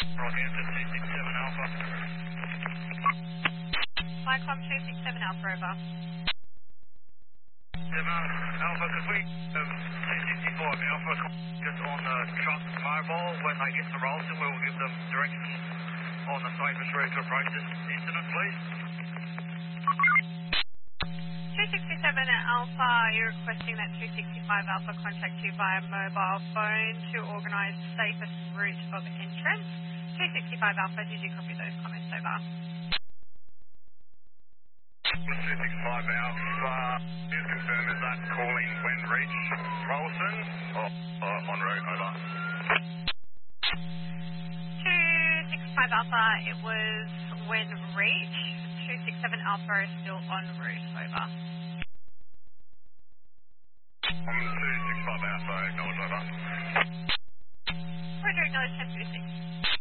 Roger, into 267 Alpha. Flycom 267 Alpha, over. 7 Alpha, could we, 265 Alpha, just on the truck mobile, when they get to Rolston, we will give them directions on the safest route to approach this incident, please. 267 Alpha, you're requesting that 265 Alpha contact you via mobile phone to organise the safest route of entrance. 265 Alpha, did you copy those comments, over? 265 Alpha, please confirm, is that calling when reach Rolston or en route, over? 265 Alpha, it was when reach. 267 Alpha is still en route, over. 265 Alpha, acknowledge, over. Roger, acknowledge 1026.